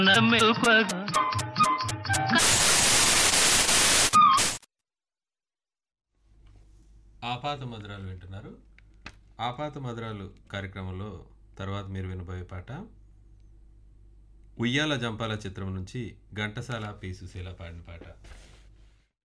ఆపాత మధురాలు వింటున్నారు. ఆపాత మధురాలు కార్యక్రమంలో తర్వాత మీరు వినబోయే పాట ఉయ్యాల జంపాల చిత్రం నుంచి ఘంటసాల పి సుశీల పాడిన పాట.